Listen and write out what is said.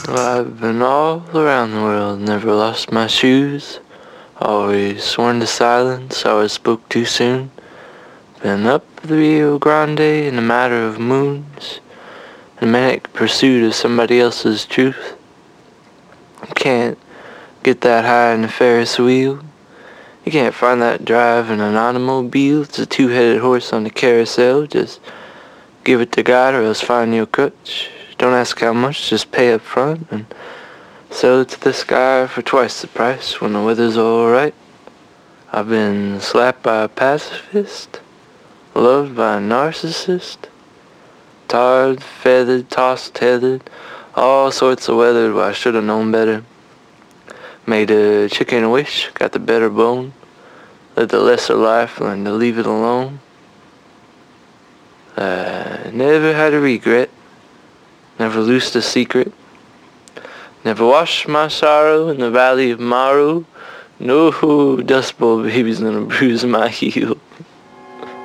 Well, I've been all around the world, never lost my shoes. Always sworn to silence, always spoke too soon. Been up the Rio Grande in a matter of moons, in manic pursuit of somebody else's truth. You can't get that high in a Ferris wheel. You can't find that drive in an automobile. It's a two-headed horse on the carousel. Just give it to God or else find your crutch. Don't ask how much, just pay up front and sell it to the sky for twice the price when the weather's alright. I've been slapped by a pacifist, loved by a narcissist, tarred, feathered, tossed, tethered, all sorts of weathered where I should have known better. Made a chicken wish, got the better bone, let the lesser life learn to leave it alone. Never had a regret, never loosed a secret, never washed my sorrow in the valley of Maru. No Dust Bowl baby's gonna bruise my heel.